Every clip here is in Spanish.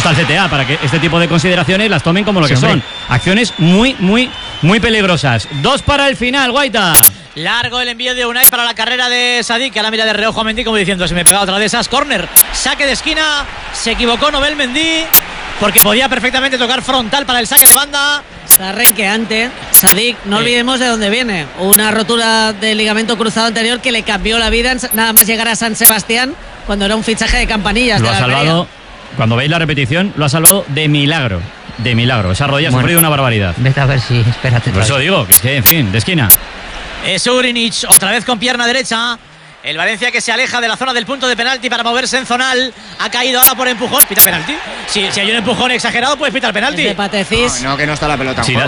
gusta el CTA, para que este tipo de consideraciones las tomen como lo que son. Acciones muy, muy, muy peligrosas. 2 para el final, Guaita. Largo el envío de Unai para la carrera de Sadik, que a la mira de reojo a Mendy como diciendo, se me pega otra de esas. Córner, saque de esquina, se equivocó Nobel Mendy, porque podía perfectamente tocar frontal para el saque de banda. Está renqueante. Sadik, no olvidemos de dónde viene. Una rotura del ligamento cruzado anterior que le cambió la vida nada más llegar a San Sebastián, cuando era un fichaje de Campanillas. Lo ha salvado, cuando veis la repetición, lo ha salvado de milagro. De milagro. Esa rodilla ha sufrido una barbaridad. Vete a ver si, espérate. Por eso digo, que es que, en fin, de esquina. Es Urinic, otra vez con pierna derecha. El Valencia que se aleja de la zona del punto de penalti para moverse en zonal. Ha caído ahora por empujón. ¿Pita penalti? Si hay un empujón exagerado, puedes pitar penalti. De Patecís. No, que no está la pelota. Si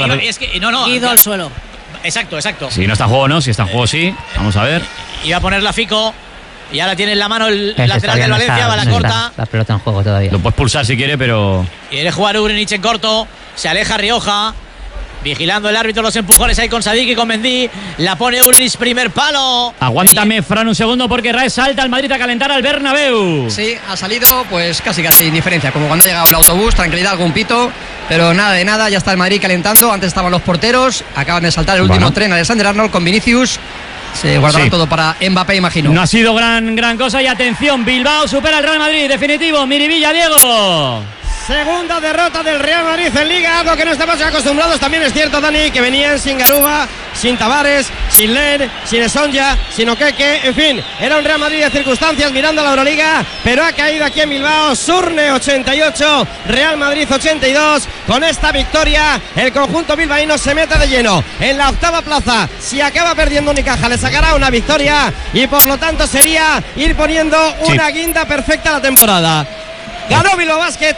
no, ido al suelo. Exacto. Si no está en juego, no. Si está en juego, sí. Vamos a ver. Iba a poner la Fico. Y ahora tiene en la mano el lateral del Valencia. Va la corta. La pelota en juego todavía. Lo puedes pulsar si quiere, pero... Quiere jugar Urinic en corto. Se aleja Rioja. Vigilando el árbitro los empujones ahí con Sadik y con Mendy. La pone Urinic, primer palo. Aguántame, Fran, un segundo, porque Raes salta al Madrid a calentar al Bernabéu. Sí, ha salido pues casi indiferencia, como cuando ha llegado el autobús, tranquilidad, algún pito, pero nada de nada, ya está el Madrid calentando. Antes estaban los porteros, acaban de saltar el último tren Alexander Arnold con Vinicius. Se guardará todo para Mbappé, imagino. No ha sido gran cosa. Y atención, Bilbao supera al Real Madrid, definitivo. Miribilla, Diego. Segunda derrota del Real Madrid en Liga, algo que no estamos acostumbrados. También es cierto, Dani, que venían sin Garuba, sin Tavares, sin Ler, sin Esonja, sin Okeke. En fin, era un Real Madrid de circunstancias mirando a la Euroliga, pero ha caído aquí en Bilbao. Surne 88, Real Madrid 82. Con esta victoria, el conjunto bilbaíno se mete de lleno en la octava plaza. Si acaba perdiendo Unicaja, le sacará una victoria y por lo tanto sería ir poniendo una guinda perfecta a la temporada. Ganó Bilbao Basket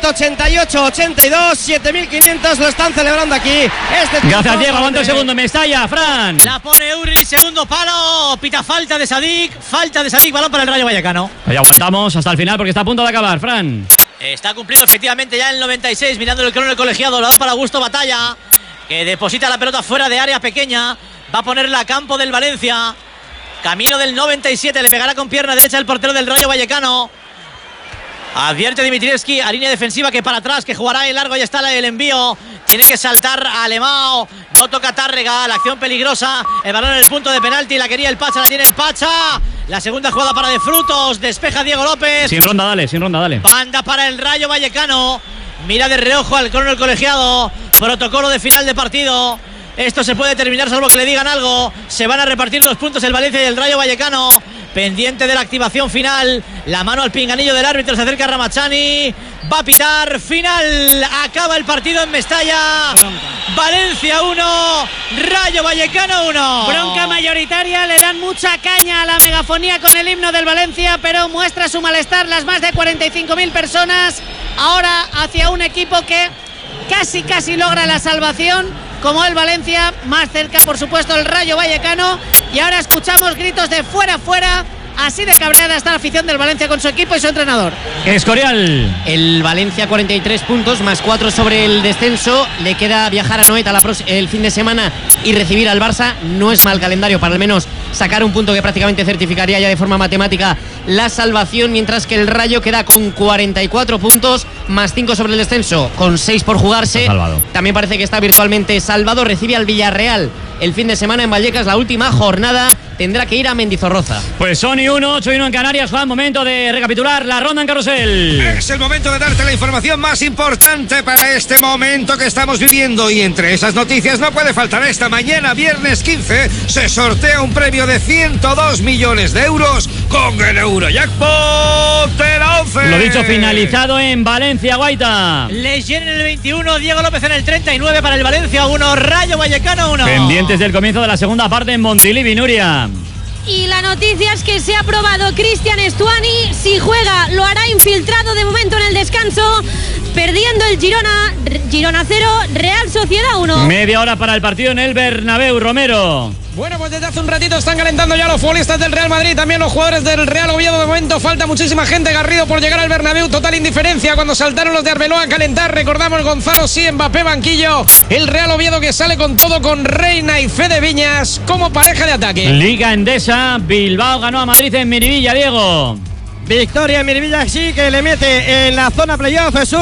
88-82, 7.500 lo están celebrando aquí. Gracias, Diego. Aguanta un segundo. Mestalla, Fran. La pone Uri, segundo palo. Pita falta de Sadik, balón para el Rayo Vallecano. Ahí aguantamos hasta el final porque está a punto de acabar, Fran. Está cumplido efectivamente ya el 96, mirando el crono del colegiado. Lo da para Augusto Batalla, que deposita la pelota fuera de área pequeña. Va a ponerla a campo del Valencia. Camino del 97, le pegará con pierna derecha el portero del Rayo Vallecano. Advierte Dimitrievski a línea defensiva que para atrás, que jugará en largo. Ya está el envío. Tiene que saltar Alemão. No toca Tárrega. La acción peligrosa. El balón en el punto de penalti. La quería el Pacha. La tiene el Pacha. La segunda jugada para De Frutos. Despeja Diego López. Sin ronda, dale. Banda para el Rayo Vallecano. Mira de reojo al crono el colegiado. Protocolo de final de partido. Esto se puede terminar salvo que le digan algo. Se van a repartir los puntos el Valencia y el Rayo Vallecano. Pendiente de la activación final. La mano al pinganillo del árbitro. Se acerca Ramachani. Va a pitar. Final. Acaba el partido en Mestalla. Valencia 1. Rayo Vallecano 1. Bronca mayoritaria. Le dan mucha caña a la megafonía con el himno del Valencia, pero muestra su malestar las más de 45.000 personas. Ahora hacia un equipo que casi logra la salvación, como el Valencia. Más cerca, por supuesto, el Rayo Vallecano. Y ahora escuchamos gritos de fuera. Así de cabreada está la afición del Valencia con su equipo y su entrenador. Escorial. El Valencia 43 puntos, más 4 sobre el descenso. Le queda viajar a Noeta el fin de semana y recibir al Barça. No es mal calendario para al menos sacar un punto que prácticamente certificaría ya de forma matemática la salvación, mientras que el Rayo queda con 44 puntos, más 5 sobre el descenso, con 6 por jugarse. También parece que está virtualmente salvado. Recibe al Villarreal el fin de semana en Vallecas, la última jornada. Tendrá que ir a Mendizorroza. Pues son 8-1 en Canarias. Juan, momento de recapitular la ronda en Carrusel. Es el momento de darte la información más importante para este momento que estamos viviendo. Y entre esas noticias no puede faltar esta. Mañana, viernes 15, se sortea un premio de 102 millones de euros con el Eurojackpot de la ONCE. Lo dicho, finalizado en Valencia, Guaita. Leyen en el 21, Diego López en el 39 para el Valencia 1, Rayo Vallecano 1. Pendientes del comienzo de la segunda parte en Montilivi, Nuria. Y la noticia es que se ha probado Cristian Stuani. Si juega, lo hará infiltrado de momento en el descanso. Perdiendo el Girona 0, Real Sociedad 1. Media hora para el partido en el Bernabéu, Romero. Bueno, pues desde hace un ratito están calentando ya los futbolistas del Real Madrid, también los jugadores del Real Oviedo. De momento falta muchísima gente. Garrido por llegar al Bernabéu, total indiferencia cuando saltaron los de Arbeloa a calentar. Recordamos Gonzalo sí, Mbappé banquillo. El Real Oviedo que sale con todo, con Reina y Fede Viñas como pareja de ataque. Liga Endesa, Bilbao ganó a Madrid en Miribilla, Diego. Victoria en Miribilla, sí, que le mete en la zona playoff.